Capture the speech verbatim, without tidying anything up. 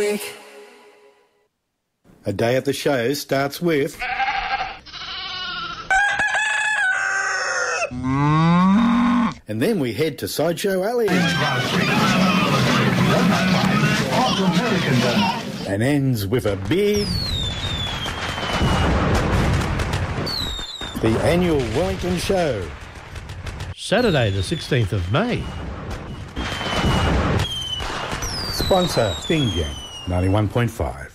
A day at the show starts with... And then we head to Sideshow Alley. And ends with a big... The annual Wellington Show. Saturday the sixteenth of May. Sponsor, Bing Yang, ninety-one point five.